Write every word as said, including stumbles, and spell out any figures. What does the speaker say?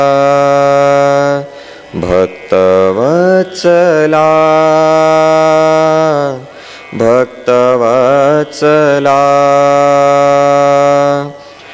भक्तवत्सला भक्तवत्सला, भक्तवत्सला, भक्तवत्सला, भक्तवत्सला, भक्तवत्सला, भक्तवत्सला, भक्तवत्सला, भक्तवत्सला, भक्तवत्सला, भक्तवत्सला, भक्तवत्सला, भक्तवत्सला, भक्तवत्सला, भक्तवत्सला, भक्तवत्सला, भक्तवत्सला, भक्तवत्सला, भक्तवत्सला,